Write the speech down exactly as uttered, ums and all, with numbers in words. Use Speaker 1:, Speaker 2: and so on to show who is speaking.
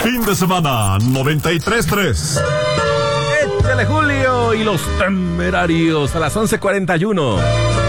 Speaker 1: fin de semana noventa y tres tres.
Speaker 2: Échale Julio y los Temerarios a las once cuarenta y uno.